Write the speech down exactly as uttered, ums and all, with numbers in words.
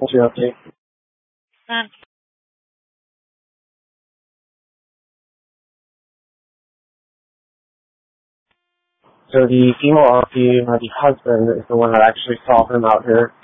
What's your update? Um, So the female R P, uh, the husband, is the one that actually saw him out here.